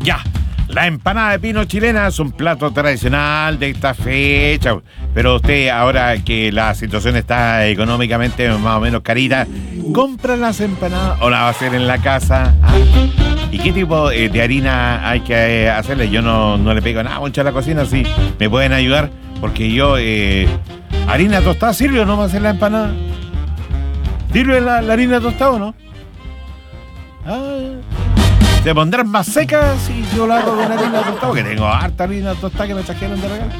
Ya, la empanada de pino chilena es un plato tradicional de esta fecha, pero usted, ahora que la situación está económicamente más o menos carita, ¿compra las empanadas o las va a hacer en la casa? ¿Ah? ¿Y qué tipo de harina hay que hacerle? Yo no le pego nada mucho a la cocina, sí. ¿Me pueden ayudar? Porque yo, harina tostada, ¿sirve o no para hacer la empanada? ¿Sirve la harina tostada o no? ¿Se pondrán más secas si yo la hago con harina tostada? Porque tengo harta harina tostada que me trajeron de regalo.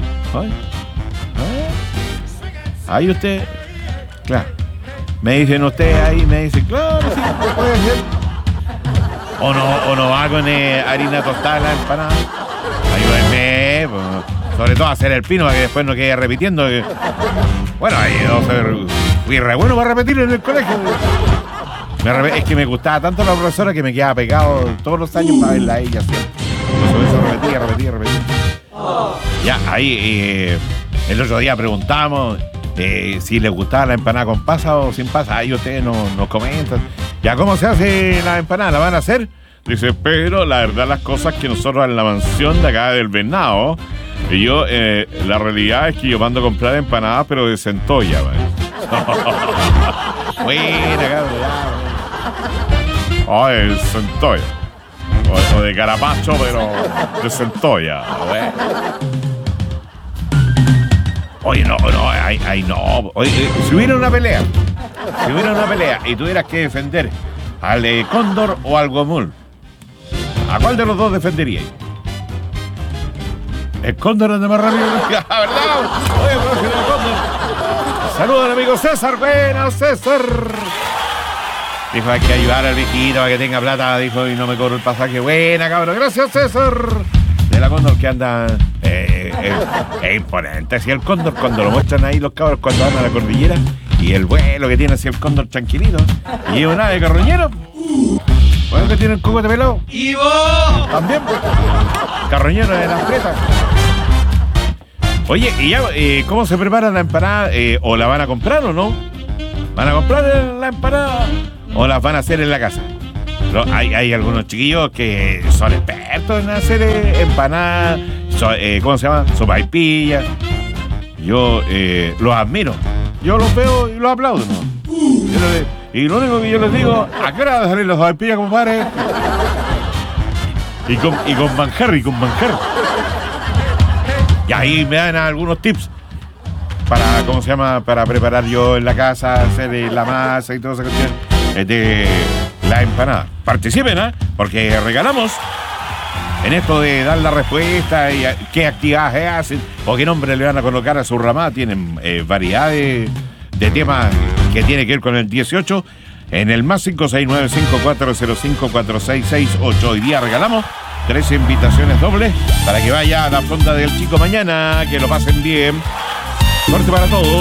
Ahí usted, claro. Me dicen usted ahí, me dicen, claro, sí, puede ser. O no va con harina tostada la empanada. Ayúdenme, pues, sobre todo a hacer el pino para que después no quede repitiendo. Bueno, ahí fui re bueno para repetir en el colegio. Es que me gustaba tanto la profesora que me quedaba pegado todos los años para verla a ella siempre. Por eso repetía. Ya, ahí el otro día preguntamos si les gustaba la empanada con pasa o sin pasa. Ahí ustedes nos comentan. Ya, ¿cómo se hace la empanada? ¿La van a hacer? Dice, pero la verdad las cosas que nosotros en la mansión de acá del Venado, y yo, la realidad es que yo mando a comprar empanadas, pero de centolla, buena, cabrón. El centolla. O de carapacho, pero de centolla. Oye, no. Oye, si hubiera una pelea y tuvieras que defender al cóndor o al gomul, ¿a cuál de los dos defenderíais? El cóndor anda más rápido, ¿verdad? Oye, próximo el cóndor. Saludos al amigo César. Buenas, César. Dijo, hay que ayudar al viejito para que tenga plata, dijo, y no me cobro el pasaje. Buena, cabrón. Gracias, César. De la cóndor que anda es imponente. Si el cóndor, cuando lo muestran ahí los cabros cuando van a la cordillera, y el vuelo que tiene así el cóndor tranquilito, y una ave carroñero. Bueno, que tiene el cocote pelado. ¡Ivo! También, carroñero de las pretas. Oye, ¿y ya cómo se prepara la empanada? ¿O la van a comprar o no? ¿Van a comprar la empanada o las van a hacer en la casa? Hay algunos chiquillos que son expertos en hacer empanadas, ¿cómo se llama? Sopaipillas. Yo los admiro. Yo los veo y los aplaudo, ¿no? Y lo único que yo les digo, ¿a qué hora van a salir las sopaipillas, compadre? Y con manjar. Y ahí me dan algunos tips para, ¿cómo se llama? Para preparar yo en la casa, hacer la masa y toda esa cuestión de la empanada. Participen, porque regalamos en esto de dar la respuesta y qué actividades hacen o qué nombre le van a colocar a su ramada. Tienen variedad de temas que tiene que ver con el 18 en el más 569-5405-4668. Hoy día regalamos 13 invitaciones dobles para que vaya a la fonda del Chico mañana. Que lo pasen bien. Suerte para todos.